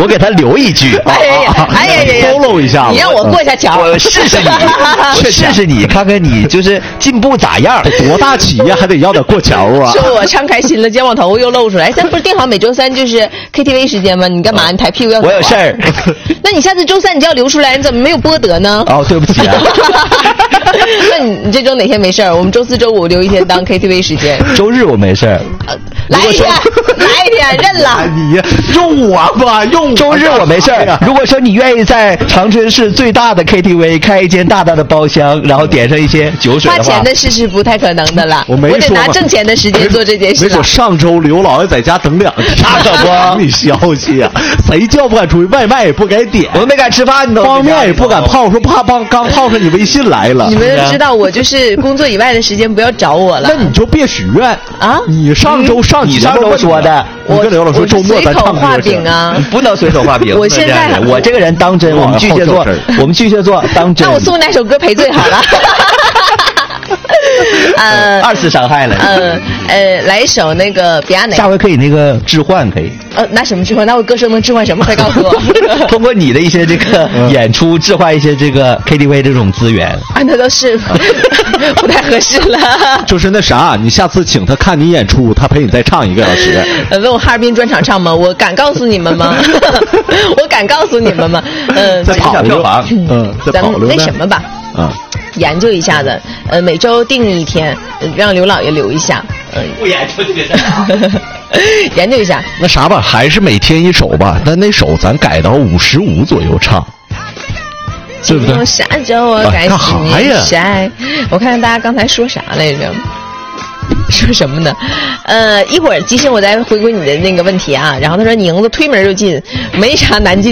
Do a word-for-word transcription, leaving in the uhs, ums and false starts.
我给他留一句。 哎呀哎呀呀呀， 透露一下， 你让我过一下桥， 我试试你，试试你，看看你就是进步咋样。 多大企业还得要点过桥啊？ 说我唱开心了，肩膀头又露出来。咱不是定好每周三就是 K T V 时间吗？你干嘛？你抬屁股要走、啊？ 我有事儿。 那你下次周三你就要留出来，你怎么没有播得呢？ 哦，对不起啊。 那你你这周哪天没事儿？我们周四周五留一天当 K T V 时间。 周日我没事儿、 呃。来一天，来一天，认了。 你用我吧，用我。 周日我没事儿。如果说你愿意在长春市最大的 K T V 开一间大大的包厢，然后点上一些酒水的话， 花钱的事是不太可能的了。 我没说， 我得拿挣钱的时间做这件事。 没准上周刘老爷在家等两天， 那可不。 你消息啊，谁叫不敢出去，外卖也不敢点， 我都没敢吃饭呢， 方面也不敢泡，说怕帮刚泡上你微信来了。 你们知道我就是工作以外的时间不要找我了。 那你就别许愿啊！ 你上周上你上周说的， 我跟刘老说周末咱唱歌画饼啊， 不能随手画饼。 我现在我这个人当真，我们巨蟹座，我们巨蟹座当真。 那我送那首歌赔罪好了。呃， 二次伤害了。 呃呃，来一首那个比亚哪？ 下回可以那个置换，可以。 呃，拿什么置换？那我歌声能置换什么？快告诉我。 通过你的一些这个演出，置换一些这个 K T V 这种资源。 啊，那都是不太合适了。 就是那啥，你下次请他看你演出，他陪你再唱一个小时。 呃，问我哈尔滨专场唱吗？我敢告诉你们吗？我敢告诉你们吗？嗯， 再跑票房。 嗯， 咱们那什么吧。 啊。 研究一下子，呃，每周定一天，让刘老爷留一下。 呃，不研究这个啥？ 研究一下。 那啥吧，还是每天一首吧，但那首咱改到五十五左右唱，对不对？ 啥叫我改死你晒？我看看大家刚才说啥来着？说什么呢？呃，一会儿即兴我再回归你的那个问题啊。然后他说你赢子推门就进，没啥难进。